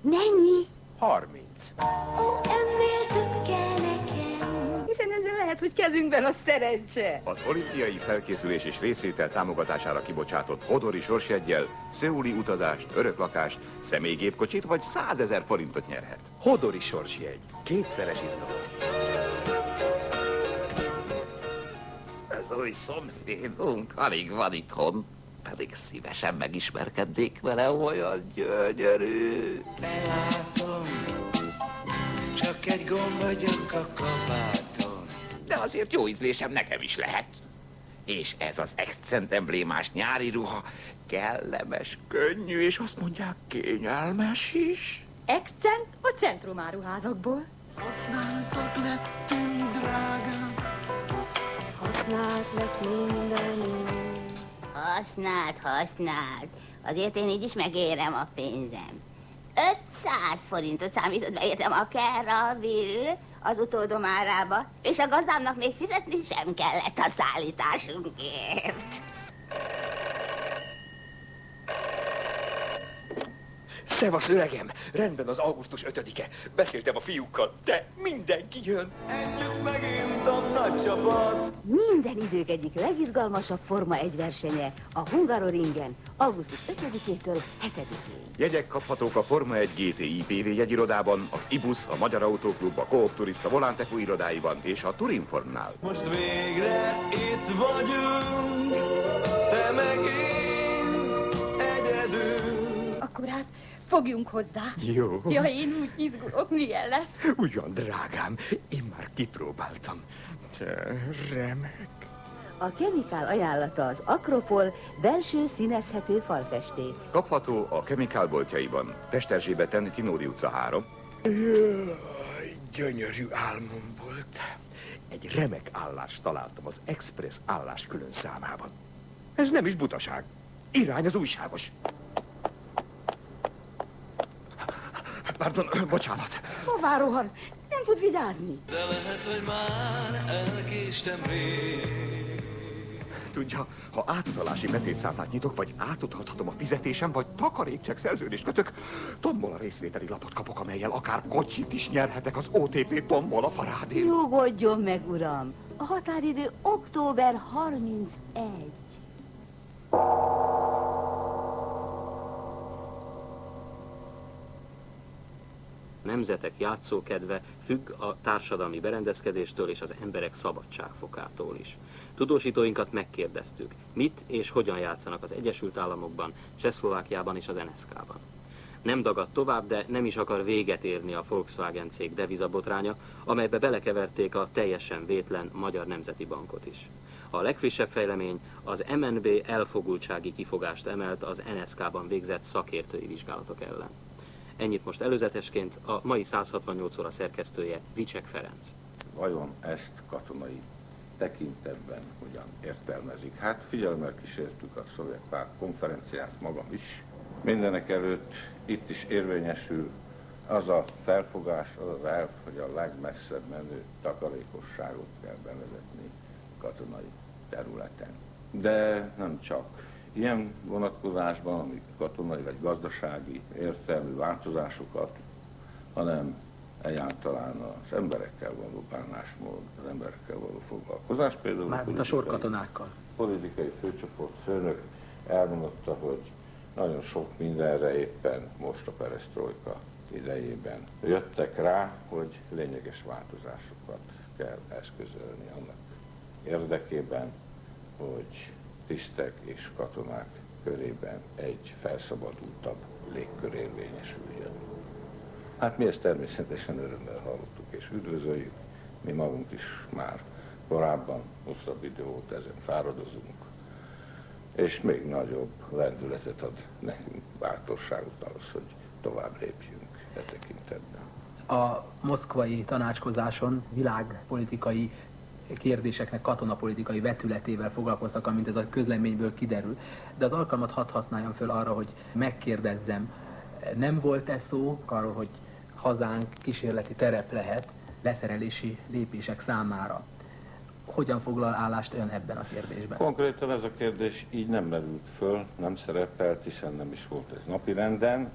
Mennyi? 30. Ó, ennél több kell nekem. Hiszen ezzel lehet, hogy kezünkben a szerencse. Az olimpiai felkészülés és részvétel támogatására kibocsátott Hodori sorsjeggyel szöuli utazást, öröklakást, személygépkocsit vagy 100 000 forintot nyerhet. Hodori sorsjegy. Kétszeres izgalom. Az új szomszédunk alig van itthon, pedig szívesen megismerkednék vele, olyan gyönyörű. Belátom, csak egy gomb vagyok a kabáton. De azért jó ízlésem nekem is lehet. És ez az Accent emblémás nyári ruha kellemes, könnyű, és azt mondják, kényelmes is. Accent a centrumáruházakból. Használtak lettünk, drágám. Használt lett mindenünk. Használt. Azért én így is megérem a pénzem. 500 forintot számított beértem a Kerraville az utódom árába, és a gazdámnak még fizetni sem kellett a szállításunkért. Szevasz, öregem! Rendben az augusztus 5-e. Beszéltem a fiúkkal, de mindenki jön. Együtt megint a nagy csapat. Minden idők egyik legizgalmasabb Forma 1 versenye a Hungaroringen augusztus 5-től 7-ig. Jegyek kaphatók a Forma 1 GTI PV jegyirodában, az IBUS, a Magyar Autóklub, a Coop Turista Volántefu irodáiban és a Turinformnál. Most végre itt vagyunk, te meg én egyedül. Akkor hát fogjunk hozzá. Jó. Ja, én úgy izgulok, milyen lesz. Ugyan, drágám, én már kipróbáltam. Remek. A Chemical ajánlata az Akropol belső színezhető falfesték. Kapható a Chemical boltjaiban, Pesterzsébeten, Tinódi utca 3. Jaj, gyönyörű álmom volt. Egy remek állást találtam az Express állás külön számában. Ez nem is butaság. Irány az újságos. Pardon, bocsánat. Hová rohan? Nem tud vigyázni. De lehet, hogy már elkéstem rég. Tudja, ha átutalási betétszámlát nyitok, vagy átutalhatom a fizetésem, vagy takarékcsekk szerződést kötök, tombola részvételi lapot kapok, amellyel akár kocsit is nyerhetek az OTP tombola parádén. Nyugodjon meg, uram! A határidő október 31. Nemzetek játszókedve függ a társadalmi berendezkedéstől és az emberek szabadságfokától is. Tudósítóinkat megkérdeztük, mit és hogyan játszanak az Egyesült Államokban, Csehszlovákiában és az NSZK-ban. Nem dagadt tovább, de nem is akar véget érni a Volkswagen cég devizabotránya, amelybe belekeverték a teljesen vétlen Magyar Nemzeti Bankot is. A legfrissebb fejlemény az MNB elfogultsági kifogást emelt az NSZK-ban végzett szakértői vizsgálatok ellen. Ennyit most előzetesként, a mai 168 óra szerkesztője Vicsek Ferenc. Vajon ezt katonai tekintetben hogyan értelmezik? Hát figyelemmel kísértük a szovjet párt konferenciát, magam is. Mindenek előtt itt is érvényesül az a felfogás, az az elv, hogy a legmesszebb menő takarékosságot kell bevezetni katonai területen. De nem csak. Ilyen vonatkozásban, amik katonai vagy gazdasági értelmű változásokat, hanem egyáltalán az emberekkel való bánásmód, az emberekkel való foglalkozás. Például mármint a sorkatonákkal. Politikai főcsoport főnök elmondotta, hogy nagyon sok mindenre éppen most a peresztrojka idejében jöttek rá, hogy lényeges változásokat kell eszközölni annak érdekében, hogy tisztek és katonák körében egy felszabadultabb légkör érvényesüljön. Hát mi ezt természetesen örömmel hallottuk és üdvözöljük, mi magunk is már korábban hosszabb idő óta ezen fáradozunk, és még nagyobb lendületet ad nekünk, bátorságot ahhoz, hogy tovább lépjünk e tekintetben. A moszkvai tanácskozáson világpolitikai kérdéseknek katonapolitikai vetületével foglalkoztak, amint ez a közleményből kiderül. De az alkalmat hadd használjam föl arra, hogy megkérdezzem, nem volt-e szó arról, hogy hazánk kísérleti terep lehet leszerelési lépések számára? Hogyan foglal állást ön ebben a kérdésben? Konkrétan ez a kérdés így nem merült föl, nem szerepelt, hiszen nem is volt ez napirenden,